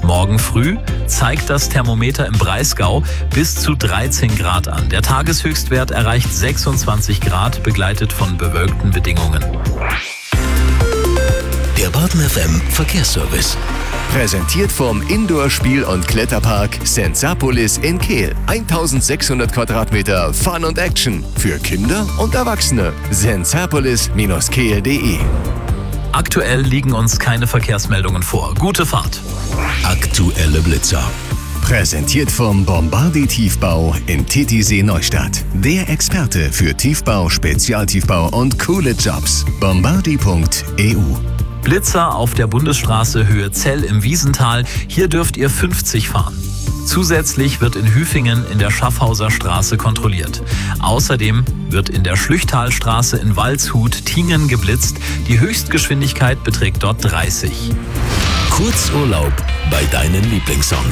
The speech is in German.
Morgen früh zeigt das Thermometer im Breisgau bis zu 13 Grad an. Der Tageshöchstwert erreicht 26 Grad, begleitet von bewölkten Bedingungen. Der Baden FM Verkehrsservice. Präsentiert vom Indoor-Spiel- und Kletterpark Sensapolis in Kehl. 1600 Quadratmeter Fun und Action für Kinder und Erwachsene. sensapolis-kehl.de. Aktuell liegen uns keine Verkehrsmeldungen vor. Gute Fahrt. Aktuelle Blitzer. Präsentiert vom Bombardi Tiefbau in Titisee Neustadt. Der Experte für Tiefbau, Spezialtiefbau und coole Jobs. Bombardi.eu. Blitzer auf der Bundesstraße Höhe Zell im Wiesental. Hier dürft ihr 50 fahren. Zusätzlich wird in Hüfingen in der Schaffhauser Straße kontrolliert. Außerdem wird in der Schlüchtalstraße in Waldshut-Tingen geblitzt. Die Höchstgeschwindigkeit beträgt dort 30. Kurzurlaub bei deinen Lieblingssongs.